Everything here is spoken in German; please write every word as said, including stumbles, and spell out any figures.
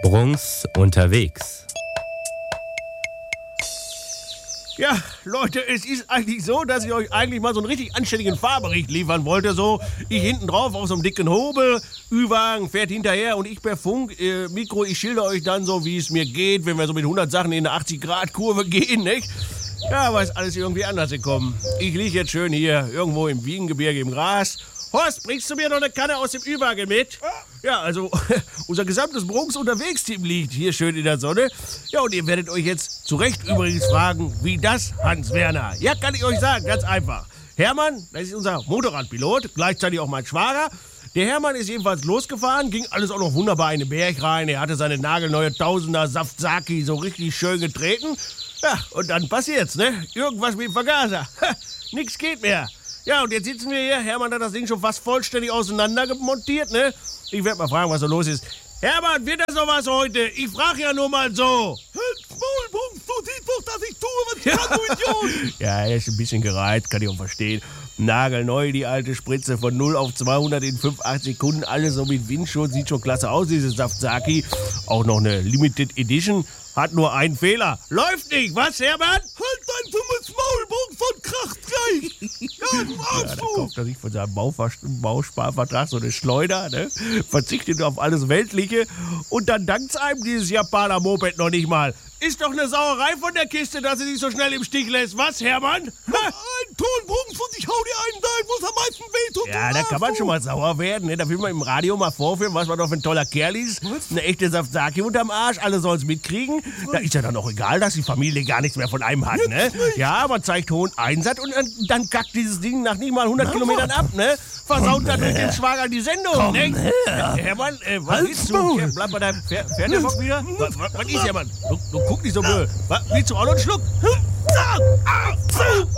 Brunks unterwegs. Ja, Leute, es ist eigentlich so, dass ich euch eigentlich mal so einen richtig anständigen Fahrbericht liefern wollte. So, ich hinten drauf auf so einem dicken Hobel, Ü-Wagen fährt hinterher und ich per Funk, äh, Mikro, ich schilder euch dann so, wie es mir geht, wenn wir so mit hundert Sachen in eine achtzig-Grad-Kurve gehen, nicht? Ja, aber ist alles irgendwie anders gekommen. Ich liege jetzt schön hier, irgendwo im Wiegengebirge im Gras. Horst, bringst du mir noch eine Kanne aus dem Ü-Wagen mit? Ja, also unser gesamtes Brunks-Unterwegs-Team liegt hier schön in der Sonne. Ja, und ihr werdet euch jetzt zu Recht übrigens fragen, wie das, Hans-Werner? Ja, kann ich euch sagen, ganz einfach. Hermann, das ist unser Motorradpilot, gleichzeitig auch mein Schwager. Der Hermann ist jedenfalls losgefahren, ging alles auch noch wunderbar in den Berg rein. Er hatte seine nagelneue Tausender Saftsaki so richtig schön getreten. Ja, und dann passiert's, ne? Irgendwas mit dem Vergaser. Ha, nix geht mehr. Ja, und jetzt sitzen wir hier. Hermann hat das Ding schon fast vollständig auseinander montiert, ne? Ich werde mal fragen, was da los ist. Hermann, wird das noch was heute? Ich frage ja nur mal so. Halt, Maul, Brunks, du siehst doch, dass ich tue, was ich kann, du Idiot. Ja, er ist ein bisschen gereizt, kann ich auch verstehen. Nagelneu, die alte Spritze von null auf zweihundert in fünfundachtzig Sekunden. Alles so mit Windschutz, sieht schon klasse aus, dieses Saftsaki. Auch noch eine Limited Edition. Hat nur einen Fehler. Läuft nicht, was, Hermann? Halt dein dummes Maul, Brunks, und kracht gleich. Ja, du Ja, Arsch, da kauft er sich von seinem Bauver- Bausparvertrag so eine Schleuder, ne? Verzichtet auf alles Weltliche und dann dankt's einem dieses Japaner-Moped noch nicht mal. Ist doch eine Sauerei von der Kiste, dass sie sich so schnell im Stich lässt. Was, Hermann? Noch ein Ton, Brunks, und ich hau dir einen dahin, wo es am meisten wehtut. Ja, du da Arsch, kann man du. schon mal sauer werden. Ne? Da will man im Radio mal vorführen, was man doch für ein toller Kerl ist. Was? Eine echte Saftsaki unterm Arsch, alle sollen's mitkriegen. Da ist ja dann auch egal, dass die Familie gar nichts mehr von einem hat. Ne? Jetzt nicht. Ja, man zeigt hohen Einsatz und dann, dann kackt dieses Ding nach nicht mal hundert Kilometern ab. Ne? Versaut dadurch den Schwager die Sendung. Komm Ne? her. Hermann, äh, was Halt's willst du? Maul. Hier, bleib bei deinem Pferd, Pferdefock wieder. Was, was, was ist, Hermann? Du, du guck nicht so blöd. Was, willst du auch noch einen Schluck? Ah, ah,